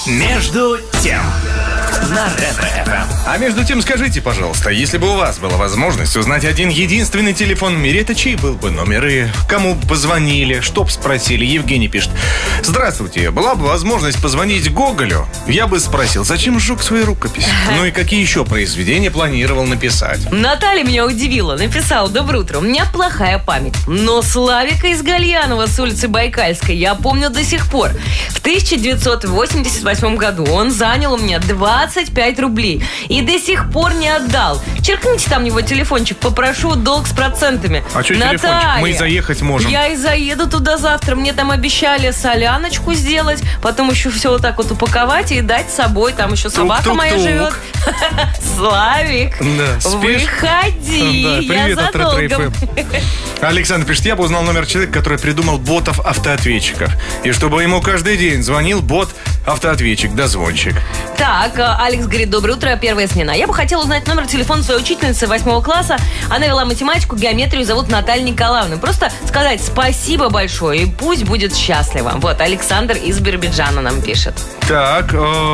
Между тем на Ретро-ФМ. А между тем скажите, пожалуйста, если бы у вас была возможность узнать один единственный телефон в мире, это чей был бы номер и кому позвонили, что б спросили? Евгений пишет: здравствуйте, была бы возможность позвонить Гоголю, я бы спросил, зачем сжег свои рукописи? Ну и какие еще произведения планировал написать? Наталья меня удивила, написала: доброе утро, у меня плохая память, но Славика из Гальянова с улицы Байкальской я помню до сих пор. В 1988 году он занял у меня 25 рублей и до сих пор не отдал. Черкните там его телефончик, попрошу долг с процентами. А что телефончик? Мы и заехать можем. Я и заеду туда завтра. Мне там обещали соляночку сделать, потом еще все вот так вот упаковать и дать с собой. Там еще собака моя живет. Славик, выходи, я за долгом. Александр пишет: я бы узнал номер человека, который придумал ботов-автоответчиков. И чтобы ему каждый день звонил бот-автоответчик-дозвончик. Так, Алекс говорит: доброе утро, первая смена. Я бы хотела узнать номер телефона своей учительницы 8 класса. Она вела математику, геометрию, зовут Наталья Николаевна. Просто сказать спасибо большое и пусть будет счастлива. Вот, Александр из Биробиджана нам пишет. Так,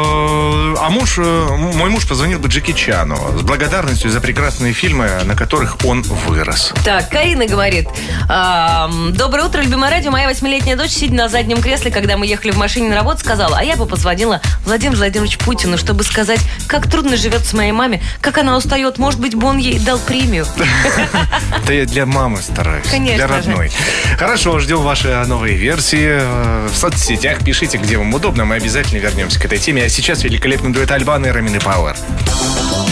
мой муж позвонил бы Джеки Чану с благодарностью за прекрасные фильмы, на которых он вырос. Так, Карина говорит: доброе утро, любимое радио. Моя 8-летняя дочь, сидя на заднем кресле, когда мы ехали в машине на работу, сказала: а я бы позвонила Владимиру Владимировичу Путину, чтобы сказать, как трудно живет с моей мамой, как она устает. Может быть, бы он ей дал премию. Да я для мамы стараюсь. Конечно, для родной. Хорошо, ждем ваши новые версии в соцсетях. Пишите, где вам удобно. Мы обязательно вернемся к этой теме. А сейчас великолепный дуэт Альбана и Ромин Пауэр.